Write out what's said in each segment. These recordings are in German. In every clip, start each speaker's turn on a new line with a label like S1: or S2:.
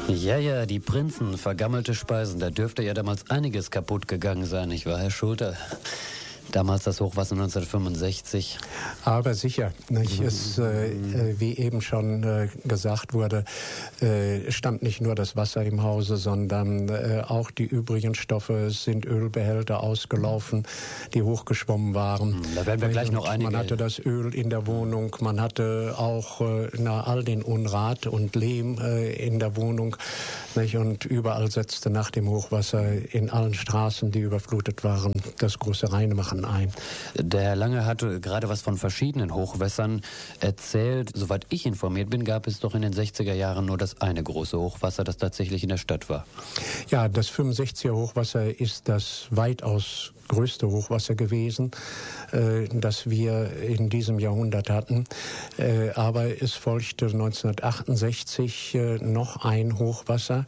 S1: Ja, ja, die Prinzen, vergammelte Speisen, da dürfte ja damals einiges kaputt gegangen sein, nicht wahr, Herr Schulte? Damals das Hochwasser 1965.
S2: Aber sicher, nicht? Es, wie eben schon gesagt wurde, stand nicht nur das Wasser im Hause, sondern auch die übrigen Stoffe. Es sind Ölbehälter ausgelaufen, die hochgeschwommen waren.
S1: Da werden wir gleich noch einige.
S2: Man hatte das Öl in der Wohnung, man hatte auch all den Unrat und Lehm in der Wohnung. Nicht? Und überall setzte nach dem Hochwasser in allen Straßen, die überflutet waren, das große Reinmachen ein.
S1: Der Herr Lange hatte gerade was von verschiedenen Hochwässern erzählt. Soweit ich informiert bin, gab es doch in den 60er Jahren nur das eine große Hochwasser, das tatsächlich in der Stadt war.
S2: Ja, das 65er Hochwasser ist das weitaus größte Hochwasser gewesen, das wir in diesem Jahrhundert hatten. Aber es folgte 1968 noch ein Hochwasser,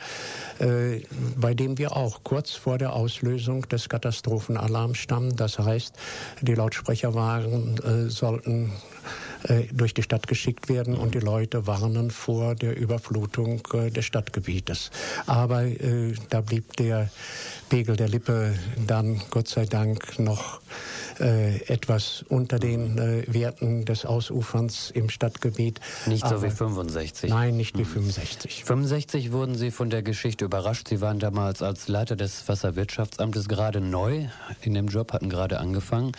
S2: bei dem wir auch kurz vor der Auslösung des Katastrophenalarms standen. Das heißt, die Lautsprecherwagen sollten durch die Stadt geschickt werden und die Leute warnen vor der Überflutung des Stadtgebietes. Aber da blieb der Pegel der Lippe dann Gott sei Dank noch etwas unter den Werten des Ausuferns im Stadtgebiet.
S1: Nicht so wie 65?
S2: Nein, nicht wie 65.
S1: 65 wurden Sie von der Geschichte überrascht. Sie waren damals als Leiter des Wasserwirtschaftsamtes gerade neu in dem Job, hatten gerade angefangen.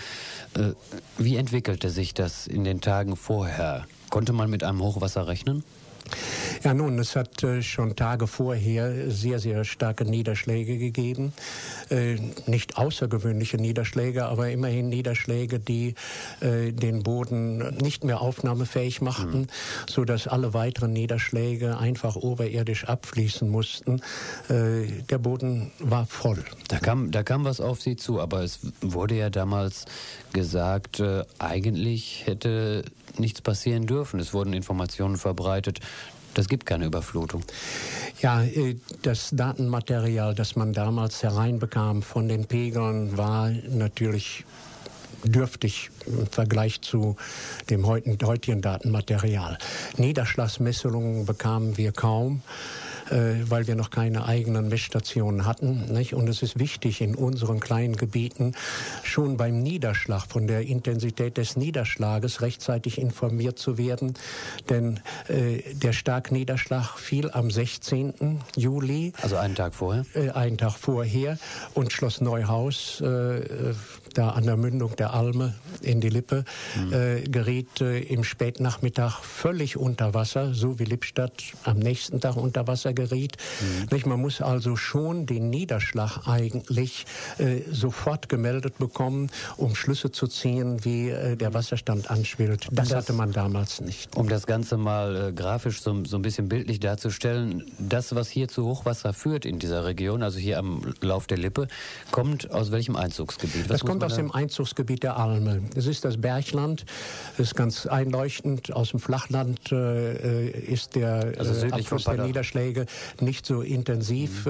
S1: Wie entwickelte sich das in den Tagen vorher? Konnte man mit einem Hochwasser rechnen?
S2: Ja, nun, es hat schon Tage vorher sehr, sehr starke Niederschläge gegeben. Nicht außergewöhnliche Niederschläge, aber immerhin Niederschläge, die den Boden nicht mehr aufnahmefähig machten, sodass alle weiteren Niederschläge einfach oberirdisch abfließen mussten. Der Boden war voll.
S1: Da kam was auf Sie zu, aber es wurde ja damals gesagt, eigentlich hätte nichts passieren dürfen. Es wurden Informationen verbreitet. Das gibt keine Überflutung.
S2: Ja, das Datenmaterial, das man damals hereinbekam von den Pegeln, war natürlich dürftig im Vergleich zu dem heutigen Datenmaterial. Niederschlagsmessungen bekamen wir kaum, weil wir noch keine eigenen Messstationen hatten. Nicht? Und es ist wichtig, in unseren kleinen Gebieten schon beim Niederschlag von der Intensität des Niederschlages rechtzeitig informiert zu werden. Denn der Starkniederschlag fiel am 16. Juli.
S1: Also einen Tag vorher?
S2: Einen Tag vorher. Und Schloss Neuhaus, da an der Mündung der Alme in die Lippe, geriet im Spätnachmittag völlig unter Wasser, so wie Lippstadt am nächsten Tag unter Wasser geriet. Nicht? Man muss also schon den Niederschlag eigentlich sofort gemeldet bekommen, um Schlüsse zu ziehen, wie der Wasserstand anschwillt. Das hatte man damals nicht.
S1: Um das Ganze mal grafisch so ein bisschen bildlich darzustellen, das, was hier zu Hochwasser führt in dieser Region, also hier am Lauf der Lippe, kommt aus welchem Einzugsgebiet?
S2: Das kommt aus dem Einzugsgebiet der Alme. Es ist das Bergland, das ist ganz einleuchtend. Aus dem Flachland ist der Abfluss der Niederschläge nicht so intensiv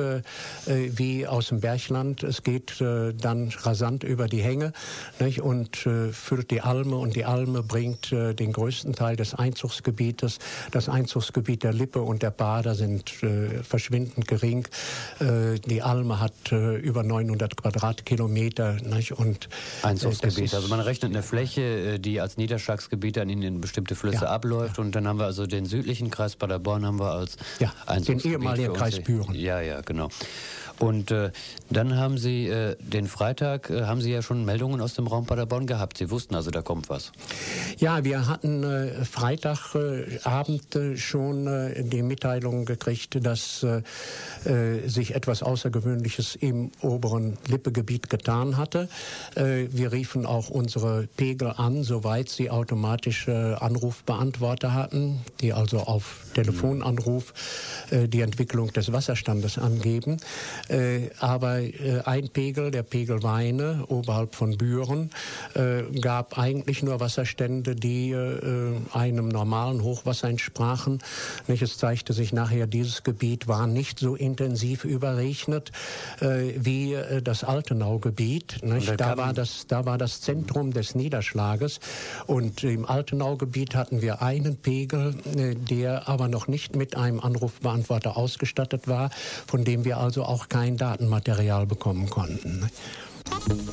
S2: wie aus dem Bergland. Es geht dann rasant über die Hänge, nicht? Und füllt die Alme, und die Alme bringt den größten Teil des Einzugsgebietes. Das Einzugsgebiet der Lippe und der Bader sind verschwindend gering. Die Alme hat über 900 Quadratkilometer, nicht? Und
S1: Einzugsgebiet. Also man rechnet eine Fläche, die als Niederschlagsgebiet dann in bestimmte Flüsse abläuft, und dann haben wir also den südlichen Kreis Paderborn haben wir als Einzugsgebiet.
S2: Den ehemaligen Kreis Büren.
S1: Ja, ja, genau. Und dann haben Sie den Freitag, haben Sie ja schon Meldungen aus dem Raum Paderborn gehabt. Sie wussten also, da kommt was.
S2: Ja, wir hatten Freitagabend schon die Mitteilung gekriegt, dass sich etwas Außergewöhnliches im oberen Lippegebiet getan hatte. Wir riefen auch unsere Pegel an, soweit sie automatische Anrufbeantworter hatten, die also auf Telefonanruf die Entwicklung des Wasserstandes angeben. Aber ein Pegel, der Pegel Weine, oberhalb von Büren, gab eigentlich nur Wasserstände, die einem normalen Hochwasser entsprachen. Es zeigte sich nachher, dieses Gebiet war nicht so intensiv überregnet wie das Altenaugebiet. Da war das Zentrum des Niederschlages. Und im Altenaugebiet hatten wir einen Pegel, der aber aber noch nicht mit einem Anrufbeantworter ausgestattet war, von dem wir also auch kein Datenmaterial bekommen konnten.